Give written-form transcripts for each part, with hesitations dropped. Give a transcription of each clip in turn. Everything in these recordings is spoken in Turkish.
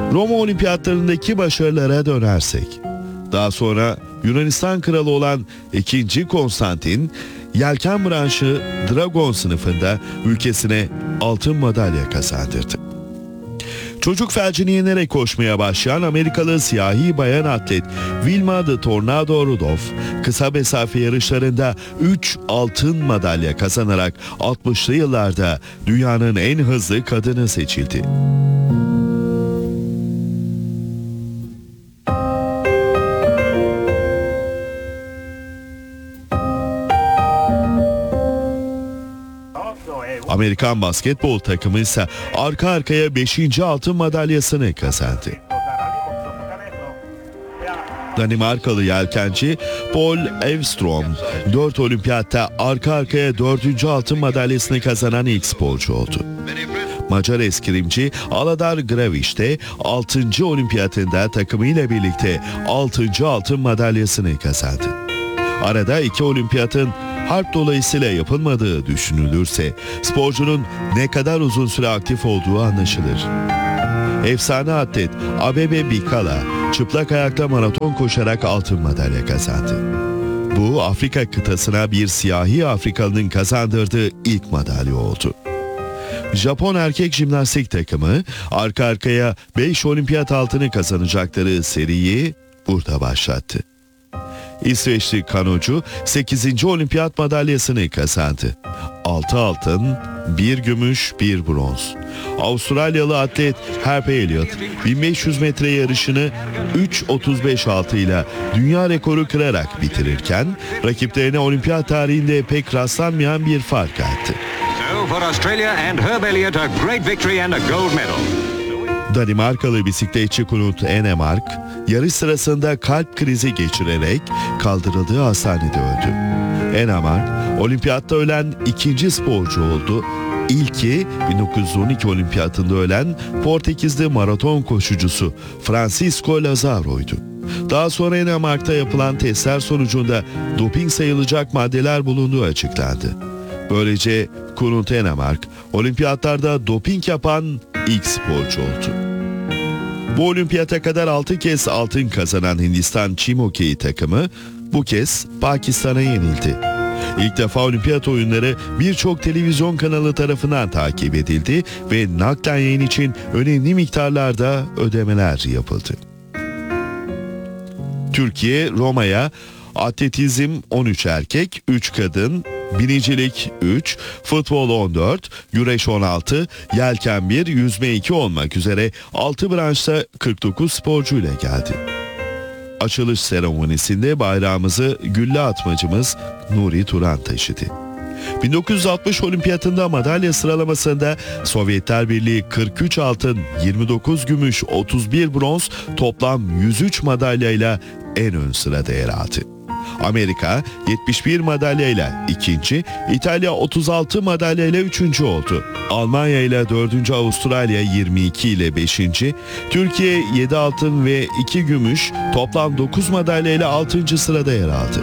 Roma Olimpiyatlarındaki başarılara dönersek, daha sonra Yunanistan kralı olan 2. Konstantin, yelken branşı Dragon sınıfında ülkesine altın madalya kazandırdı. Çocuk felcini yenerek koşmaya başlayan Amerikalı siyahi bayan atlet Wilma The Tornado Rudolph, kısa mesafe yarışlarında 3 altın madalya kazanarak 60'lı yıllarda dünyanın en hızlı kadını seçildi. Amerikan basketbol takımı ise arka arkaya 5. altın madalyasını kazandı. Danimarkalı yelkenci Paul Evstrom, 4 olimpiyatta arka arkaya 4. altın madalyasını kazanan ilk sporcu oldu. Macar eskrimci Aladar Gravic de 6. olimpiyatında takımıyla birlikte 6. altın madalyasını kazandı. Arada 2 olimpiyatın harp dolayısıyla yapılmadığı düşünülürse sporcunun ne kadar uzun süre aktif olduğu anlaşılır. Efsane atlet Abebe Bikala çıplak ayakta maraton koşarak altın madalya kazandı. Bu Afrika kıtasına bir siyahi Afrikalının kazandırdığı ilk madalya oldu. Japon erkek jimnastik takımı arka arkaya 5 olimpiyat altını kazanacakları seriyi burada başlattı. İsveçli kanocu 8. olimpiyat madalyasını kazandı. 6 altın, 1 gümüş, 1 bronz. Avustralyalı atlet Harper Elliott 1500 metre yarışını 3.35.6 ile dünya rekoru kırarak bitirirken rakiplerine olimpiyat tarihinde pek rastlanmayan bir fark attı. Danimarkalı bisikletçi Knut Enemark, yarış sırasında kalp krizi geçirerek kaldırıldığı hastanede öldü. Enemark, olimpiyatta ölen 2. sporcu oldu. İlki 1912 olimpiyatında ölen Portekizli maraton koşucusu Francisco Lazaro'ydu. Daha sonra Enemark'ta yapılan testler sonucunda doping sayılacak maddeler bulunduğu açıklandı. Böylece Knut Enemark, olimpiyatlarda doping yapan ilk sporcu oldu. Bu olimpiyata kadar 6 kez altın kazanan Hindistan çim hokeyi takımı bu kez Pakistan'a yenildi. İlk defa olimpiyat oyunları birçok televizyon kanalı tarafından takip edildi ve naklen yayın için önemli miktarlarda ödemeler yapıldı. Türkiye Roma'ya atletizm 13 erkek, 3 kadın, binicilik 3, futbol 14, güreş 16, yelken 1, yüzme 2 olmak üzere 6 branşta 49 sporcuyla geldi. Açılış seremonisinde bayrağımızı gülle atmacımız Nuri Turan taşıdı. 1960 olimpiyatında madalya sıralamasında Sovyetler Birliği 43 altın, 29 gümüş, 31 bronz, toplam 103 madalyayla en ön sırada yer aldı. Amerika 71 madalyayla ikinci, İtalya 36 madalyayla üçüncü oldu. Almanya ile 4. Avustralya 22 ile 5. Türkiye 7 altın ve 2 gümüş, toplam 9 madalyayla 6. sırada yer aldı.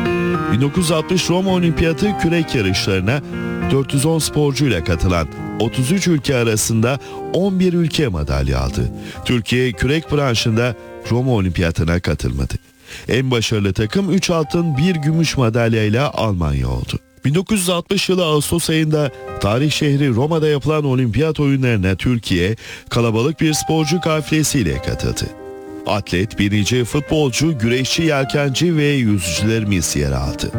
1960 Roma Olimpiyatı kürek yarışlarına 410 sporcuyla katılan 33 ülke arasında 11 ülke madalya aldı. Türkiye kürek branşında Roma Olimpiyatına katılmadı. En başarılı takım 3 altın 1 gümüş madalyayla Almanya oldu. 1960 yılı Ağustos ayında tarih şehri Roma'da yapılan olimpiyat oyunlarına Türkiye kalabalık bir sporcu kafilesiyle katıldı. Atlet, binici, futbolcu, güreşçi, yelkenci ve yüzücülerimiz yer aldı.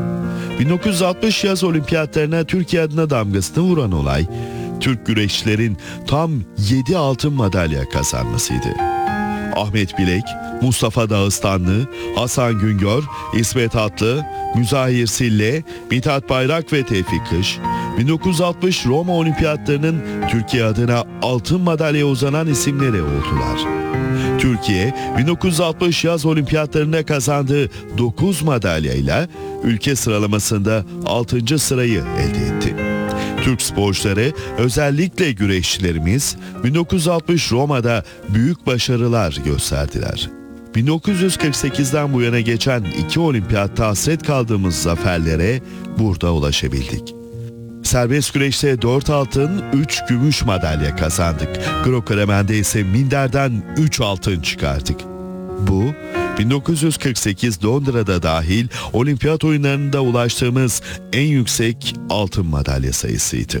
1960 yaz olimpiyatlarına Türkiye adına damgasını vuran olay, Türk güreşçilerin tam 7 altın madalya kazanmasıydı. Ahmet Bilek, Mustafa Dağıstanlı, Hasan Güngör, İsmet Atlı, Müzahir Sille, Mithat Bayrak ve Tevfik Kış, 1960 Roma Olimpiyatlarının Türkiye adına altın madalyaya uzanan isimleri oldular. Türkiye, 1960 yaz olimpiyatlarında kazandığı 9 madalyayla ülke sıralamasında 6. sırayı elde etti. Türk sporcuları, özellikle güreşçilerimiz 1960 Roma'da büyük başarılar gösterdiler. 1948'den bu yana geçen 2 olimpiyatta hasret kaldığımız zaferlere burada ulaşabildik. Serbest güreşte 4 altın, 3 gümüş madalya kazandık. Greco-Romen'de ise minderden 3 altın çıkardık. Bu 1948 Londra'da dahil olimpiyat oyunlarında ulaştığımız en yüksek altın madalya sayısıydı.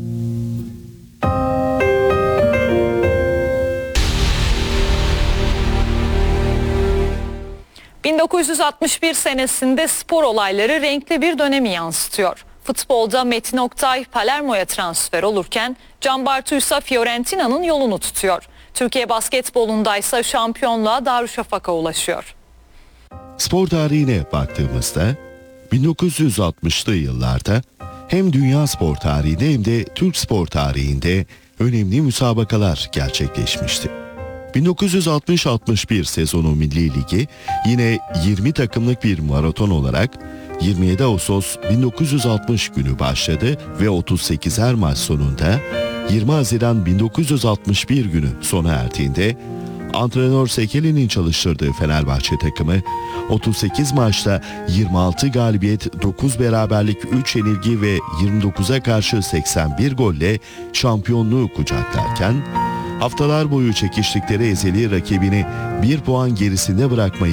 ...1961 senesinde spor olayları renkli bir dönemi yansıtıyor. Futbolda Metin Oktay Palermo'ya transfer olurken Can Bartu ise Fiorentina'nın yolunu tutuyor. Türkiye basketbolunda ise şampiyonluğa Darüşşafaka ulaşıyor. Spor tarihine baktığımızda 1960'lı yıllarda hem dünya spor tarihinde hem de Türk spor tarihinde önemli müsabakalar gerçekleşmişti. 1960-61 sezonu Milli Ligi yine 20 takımlık bir maraton olarak 27 Ağustos 1960 günü başladı ve 38'er maç sonunda 20 Haziran 1961 günü sona erdiğinde antrenör Sekeli'nin çalıştırdığı Fenerbahçe takımı 38 maçta 26 galibiyet, 9 beraberlik, 3 yenilgi ve 29'a karşı 81 golle şampiyonluğu kucaklarken haftalar boyu çekiştikleri ezeli rakibini 1 puan gerisinde bırakmayı